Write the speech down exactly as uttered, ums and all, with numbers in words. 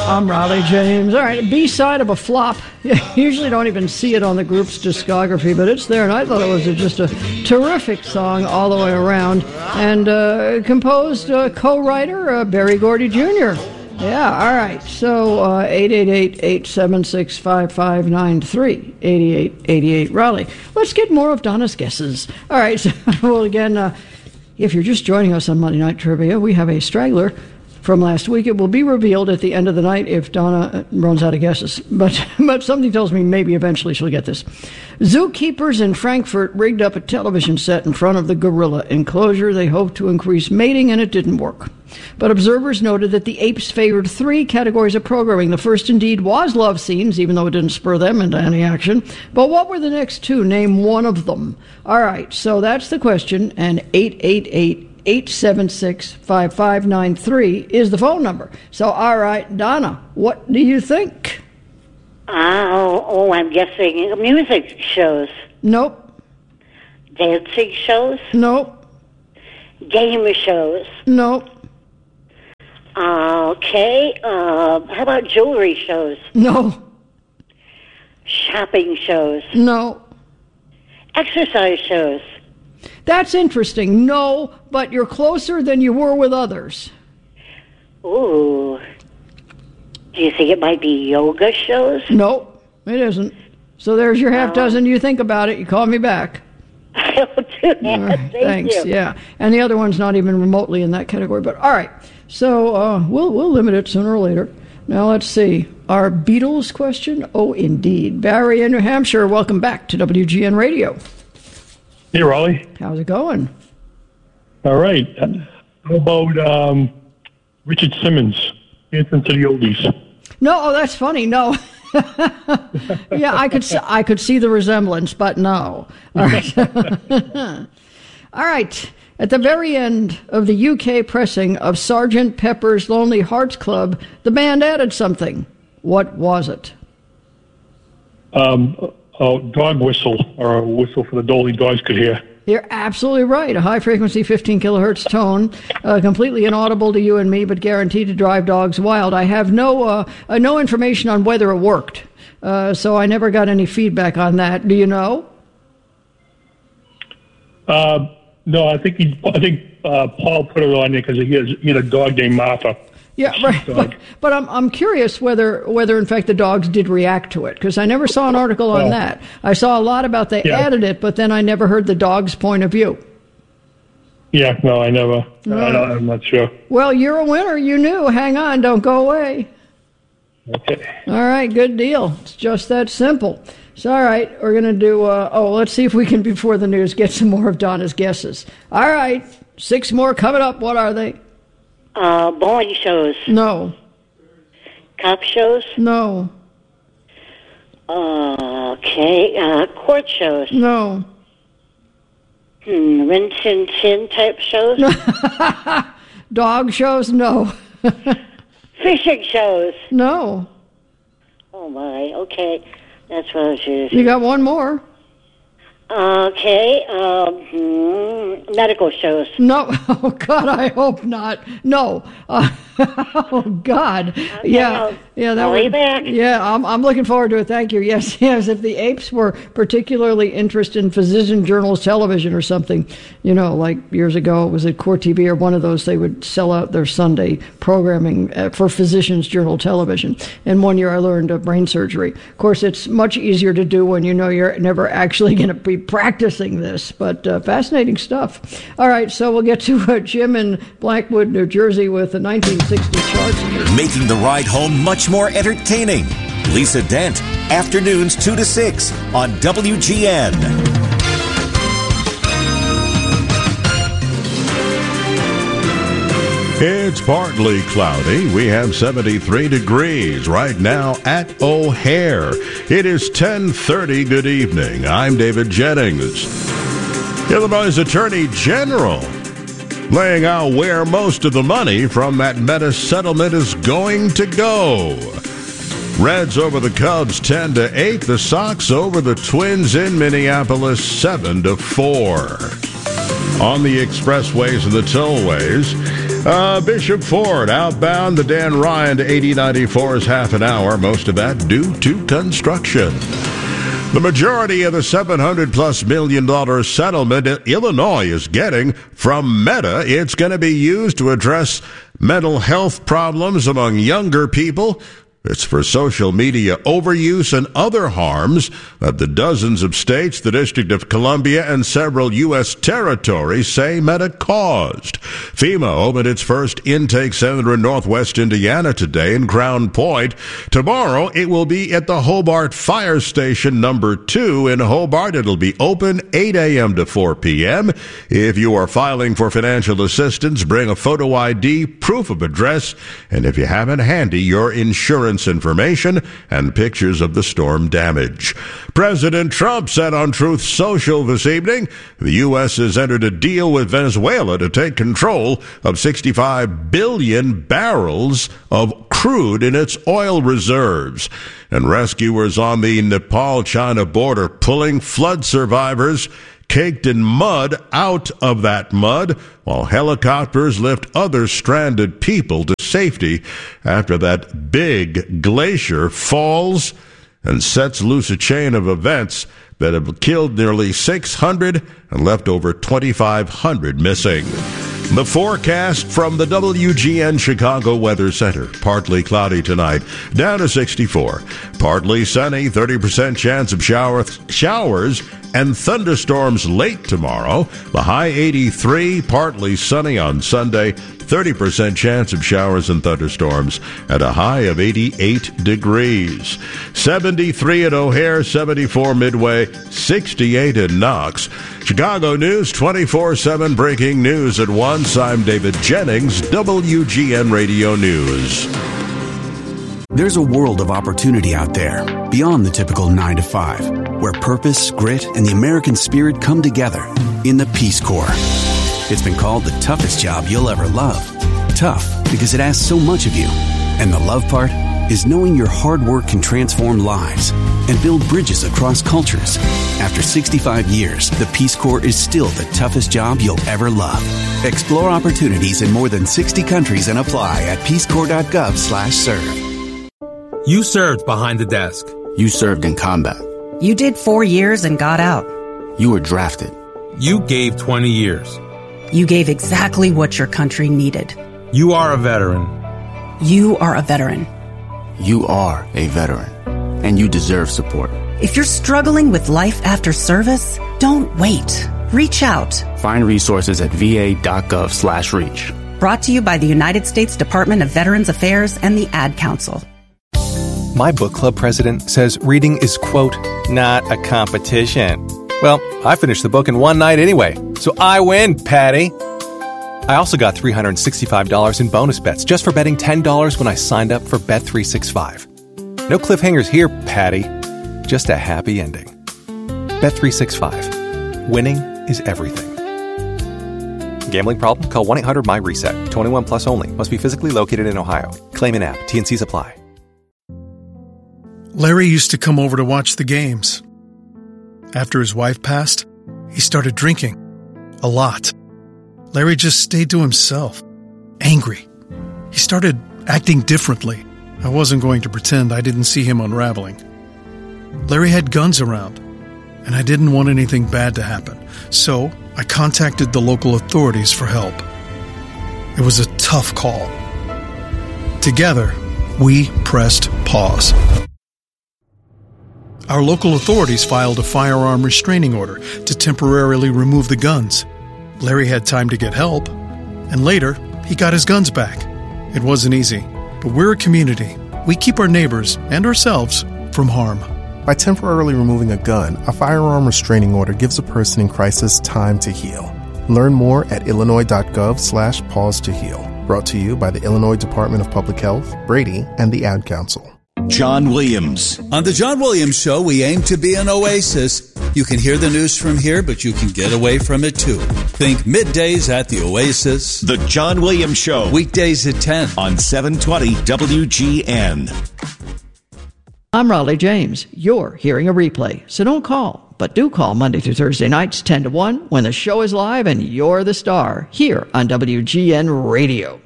I'm Raleigh James. All right, B-side of a flop. Usually don't even see it on the group's discography, but it's there, and I thought it was a, just a terrific song all the way around. And uh, composed uh, co-writer uh, Berry Gordy Junior Yeah, all right. So uh, eight eight eight, eight seven six, five five nine three, eight eight eight eight Raleigh. Let's get more of Donna's guesses. All right, so, well, again, uh, if you're just joining us on Monday Night Trivia, we have a straggler from last week. It will be revealed at the end of the night if Donna runs out of guesses. But but something tells me maybe eventually she'll get this. Zookeepers in Frankfurt rigged up a television set in front of the gorilla enclosure. They hoped to increase mating, and it didn't work. But observers noted that the apes favored three categories of programming. The first, indeed, was love scenes, even though it didn't spur them into any action. But what were the next two? Name one of them. All right, so that's the question, and eight eight eight, eight seven six, five five nine three is the phone number. So, all right, Donna, what do you think? Oh, oh, I'm guessing music shows. Nope. Dancing shows? Nope. Game shows? Nope. Uh, okay, uh, how about jewelry shows? No. Shopping shows? No. Exercise shows? That's interesting. No, but you're closer than you were with others. Ooh. Do you think it might be yoga shows? Nope, it isn't. So there's your half dozen. You think about it, you call me back. I'll do that. Right, Thank thanks, you. yeah. And the other one's not even remotely in that category. But all right, so uh, we'll we'll limit it sooner or later. Now let's see. Our Beatles question? Oh, indeed. Barry in New Hampshire, welcome back to W G N Radio. Hey, Raleigh. How's it going? All right. How about um, Richard Simmons, Dancing to the Oldies? No, oh, that's funny. No. Yeah, I could I could see the resemblance, but no. All right. All right. At the very end of the U K pressing of Sergeant Pepper's Lonely Hearts Club, the band added something. What was it? Um, a dog whistle, or a whistle for the dolly dogs could hear. You're absolutely right. A high-frequency fifteen kilohertz tone, uh, completely inaudible to you and me, but guaranteed to drive dogs wild. I have no uh, uh, no information on whether it worked, uh, so I never got any feedback on that. Do you know? Uh, no, I think he, I think uh, Paul put it on there because he, has, he had a dog named Martha. Yeah, right. But, but I'm I'm curious whether whether in fact the dogs did react to it, because I never saw an article on oh. that. I saw a lot about they yeah. added it, but then I never heard the dog's point of view. Yeah, no, I never. No. I don't, I'm not sure. Well, you're a winner. You knew. Hang on, don't go away. Okay. All right, good deal. It's just that simple. So, all right, we're going to do, uh, oh, let's see if we can, before the news, get some more of Donna's guesses. All right, six more coming up. What are they? Uh, bowling shows. No. Cop shows. No. Uh, okay. Uh, court shows. No. Hmm. Rin Tin Tin type shows. Dog shows. No. Fishing shows. No. Oh my. Okay, that's what I was using. You got one more. Okay, um, hmm, medical shows. No, oh God, I hope not. No, uh, oh God, okay, yeah, I'll, yeah, that I'll would, back. yeah. I'm I'm looking forward to it. Thank you. Yes, yes. If the apes were particularly interested in Physician Journal's television or something, you know, like years ago, it was at Court T V or one of those, they would sell out their Sunday programming uh, for Physicians Journal television. And one year I learned uh, brain surgery. Of course, it's much easier to do when you know you're never actually going to be practicing this, but uh, fascinating stuff. All right, so we'll get to uh, Jim in Blackwood, New Jersey with the nineteen sixty charts. Making the ride home much more entertaining. Lisa Dent, afternoons two to six on W G N. It's partly cloudy. We have seventy-three degrees right now at O'Hare. It is ten thirty. Good evening. I'm David Jennings. Illinois Attorney General laying out where most of the money from that Meta settlement is going to go. Reds over the Cubs ten to eight. The Sox over the Twins in Minneapolis seven to four. On the expressways and the tollways, Uh, Bishop Ford, outbound the Dan Ryan to eighty ninety-four is half an hour, most of that due to construction. The majority of the seven hundred plus million dollar settlement Illinois is getting from Meta, it's going to be used to address mental health problems among younger people. It's for social media overuse and other harms that the dozens of states, the District of Columbia, and several U S territories say Meta caused. FEMA opened its first intake center in northwest Indiana today in Crown Point. Tomorrow, it will be at the Hobart Fire Station number two in Hobart. It'll be open eight a.m. to four p.m. If you are filing for financial assistance, bring a photo I D, proof of address, and if you have it handy, your insurance information and pictures of the storm damage. President Trump said on Truth Social this evening, the U S has entered a deal with Venezuela to take control of sixty-five billion barrels of crude in its oil reserves. And rescuers on the Nepal-China border pulling flood survivors caked in mud out of that mud, while helicopters lift other stranded people to safety after that big glacier falls and sets loose a chain of events that have killed nearly six hundred and left over twenty-five hundred missing. The forecast from the W G N Chicago Weather Center. Partly cloudy tonight, down to sixty-four. Partly sunny, thirty percent chance of shower, showers and thunderstorms late tomorrow. The high eighty-three, partly sunny on Sunday, thirty percent chance of showers and thunderstorms at a high of eighty-eight degrees. seventy-three at O'Hare, seventy-four Midway, sixty-eight in Knox. Chicago News twenty-four seven breaking news at once. I'm David Jennings, W G N Radio News. There's a world of opportunity out there beyond the typical nine to five, where purpose, grit, and the American spirit come together in the Peace Corps. It's been called the toughest job you'll ever love. Tough because it asks so much of you. And the love part is knowing your hard work can transform lives and build bridges across cultures. After sixty-five years, the Peace Corps is still the toughest job you'll ever love. Explore opportunities in more than sixty countries and apply at peacecorps.gov slash serve. You served behind the desk. You served in combat. You did four years and got out. You were drafted. You gave twenty years. You gave exactly what your country needed. You are a veteran. You are a veteran. You are a veteran, and you deserve support. If you're struggling with life after service, don't wait. Reach out. Find resources at va.gov slash reach. Brought to you by the United States Department of Veterans Affairs and the Ad Council. My book club president says reading is, quote, not a competition. Well, I finished the book in one night anyway, so I win, Patty. I also got three hundred sixty-five dollars in bonus bets just for betting ten dollars when I signed up for Bet three sixty-five. No cliffhangers here, Patty. Just a happy ending. Bet three sixty-five. Winning is everything. Gambling problem? Call one eight hundred my reset. twenty-one plus only. Must be physically located in Ohio. Claim in app. T and C's apply. Larry used to come over to watch the games. After his wife passed, he started drinking. A lot. Larry just stayed to himself. Angry. He started acting differently. I wasn't going to pretend I didn't see him unraveling. Larry had guns around, and I didn't want anything bad to happen. So I contacted the local authorities for help. It was a tough call. Together, we pressed pause. Our local authorities filed a firearm restraining order to temporarily remove the guns. Larry had time to get help, and later, he got his guns back. It wasn't easy, but we're a community. We keep our neighbors and ourselves from harm. By temporarily removing a gun, a firearm restraining order gives a person in crisis time to heal. Learn more at illinois.gov slash pause to heal. Brought to you by the Illinois Department of Public Health, Brady, and the Ad Council. John Williams. On the John Williams Show, we aim to be an oasis. You can hear the news from here, but you can get away from it too. Think middays at the Oasis. The John Williams Show. Weekdays at ten on seven twenty W G N. I'm Raleigh James. You're hearing a replay, so don't call. But do call Monday through Thursday nights, ten to one, when the show is live and you're the star, here on W G N Radio.